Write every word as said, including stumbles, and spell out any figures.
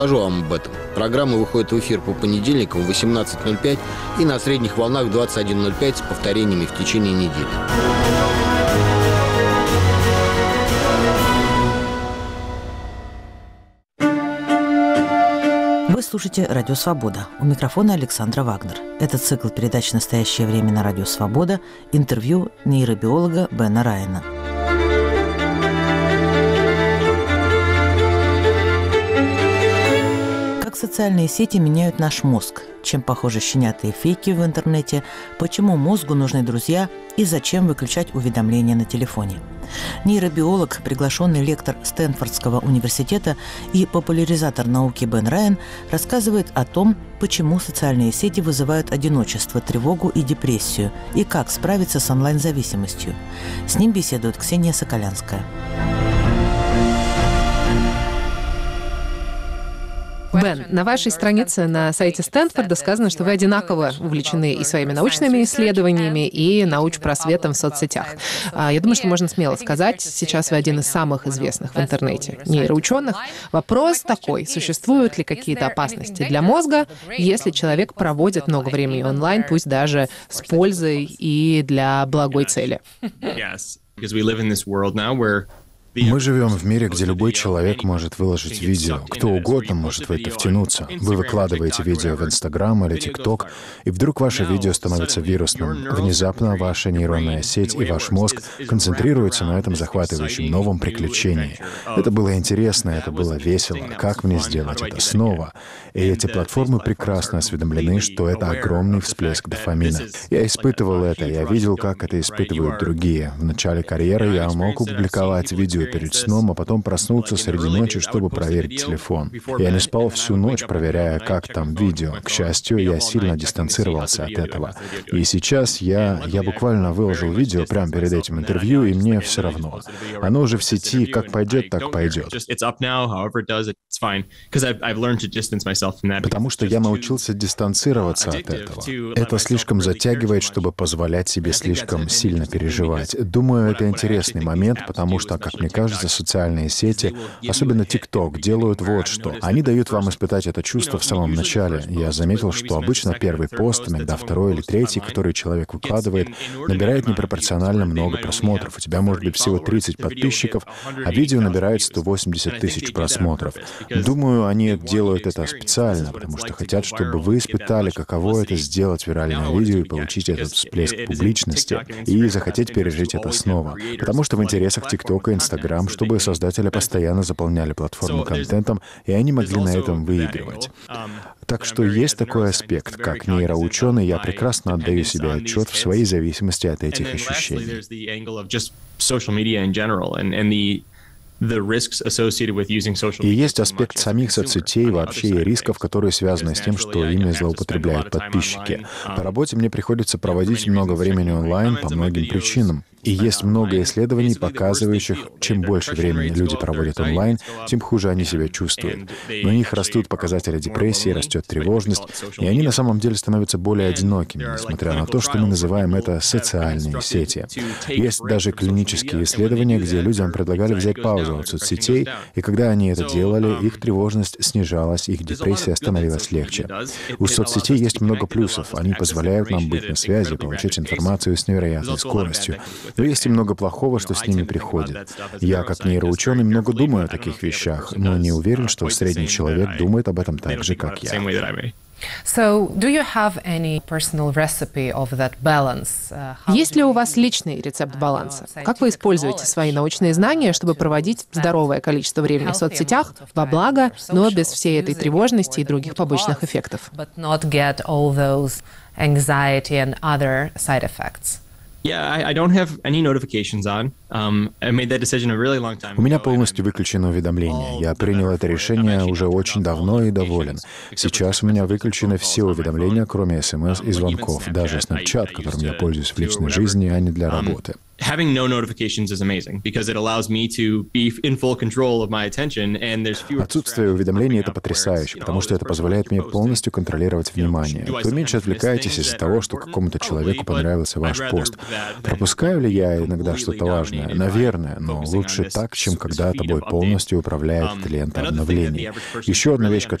Скажу вам об этом. Программа выходит в эфир по понедельникам в восемнадцать ноль пять и на средних волнах в двадцать один ноль пять с повторениями в течение недели. Вы слушаете «Радио Свобода». У микрофона Александра Вагнер. Это цикл передач «Настоящее время» на «Радио Свобода», интервью нейробиолога Бена Райана. Как социальные сети меняют наш мозг, чем похожи щенята фейки в интернете, почему мозгу нужны друзья и зачем выключать уведомления на телефоне. Нейробиолог, приглашенный лектор Стэнфордского университета и популяризатор науки Бен Райан рассказывает о том, почему социальные сети вызывают одиночество, тревогу и депрессию, и как справиться с онлайн-зависимостью. С ним беседует Ксения Соколянская. Бен, на вашей странице на сайте Стэнфорда сказано, что вы одинаково увлечены и своими научными исследованиями, и научпросветом в соцсетях. Я думаю, что можно смело сказать, сейчас вы один из самых известных в интернете нейроученых. Вопрос такой: существуют ли какие-то опасности для мозга, если человек проводит много времени онлайн, пусть даже с пользой и для благой цели? Мы живем в мире, где любой человек может выложить видео, кто угодно может в это втянуться. Вы выкладываете видео в Инстаграм или ТикТок, и вдруг ваше видео становится вирусным. Внезапно ваша нейронная сеть и ваш мозг концентрируются на этом захватывающем новом приключении. Это было интересно, это было весело. Как мне сделать это снова? И эти платформы прекрасно осведомлены, что это огромный всплеск дофамина. Я испытывал это, я видел, как это испытывают другие. В начале карьеры я мог опубликовать видео перед сном, а потом проснуться среди ночи, чтобы проверить телефон. Я не спал всю ночь, проверяя, как там видео. К счастью, я сильно дистанцировался от этого. И сейчас я, я буквально выложил видео прямо перед этим интервью, и мне все равно. Оно уже в сети, как пойдет, так пойдет. Потому что я научился дистанцироваться от этого. Это слишком затягивает, чтобы позволять себе слишком сильно переживать. Думаю, это интересный момент, потому что, как мне кажется, социальные сети, особенно ТикТок, делают вот что. Они дают вам испытать это чувство в самом начале. Я заметил, что обычно первый пост, иногда второй или третий, который человек выкладывает, набирает непропорционально много просмотров. У тебя может быть всего тридцать подписчиков, а видео набирает сто восемьдесят тысяч просмотров. Думаю, они делают это специально, потому что хотят, чтобы вы испытали, каково это сделать виральное видео и получить этот всплеск публичности, и захотеть пережить это снова. Потому что в интересах ТикТока и Инстаграм, чтобы создатели постоянно заполняли платформу контентом, и они могли на этом выигрывать. Так что есть такой аспект. Как нейроученый, я прекрасно отдаю себе отчет в своей зависимости от этих ощущений. И есть аспект самих соцсетей, вообще и рисков, которые связаны с тем, что ими злоупотребляют подписчики. По работе мне приходится проводить много времени онлайн по многим причинам. И есть много исследований, показывающих, чем больше времени люди проводят онлайн, тем хуже они себя чувствуют. Но у них растут показатели депрессии, растет тревожность, и они на самом деле становятся более одинокими, несмотря на то, что мы называем это социальные сети. Есть даже клинические исследования, где людям предлагали взять паузу от соцсетей, и когда они это делали, их тревожность снижалась, их депрессия становилась легче. У соцсетей есть много плюсов. Они позволяют нам быть на связи, получать информацию с невероятной скоростью. Но есть и много плохого, что с ними приходит. Я, как нейроученый, много думаю о таких вещах, но не уверен, что средний человек думает об этом так же, как я. Есть ли у вас личный рецепт баланса? Как вы используете свои научные знания, чтобы проводить здоровое количество времени в соцсетях во благо, но без всей этой тревожности и других побочных эффектов? У меня полностью выключено уведомления. Я принял это решение уже очень давно и доволен. Сейчас у меня выключены все уведомления, кроме смс и звонков, даже Snapchat, которым я пользуюсь в личной жизни, а не для работы. Having no notifications is amazing because it allows me to be in full control of my attention, and there's fewer. Отсутствие уведомлений — это потрясающе, потому что это позволяет мне полностью контролировать внимание. Вы меньше отвлекаетесь из-за того, что какому-то человеку понравился ваш пост. Пропускаю ли я иногда что-то важное? Наверное, но лучше так, чем когда тобой полностью управляет эта лента обновлений. Еще одна вещь,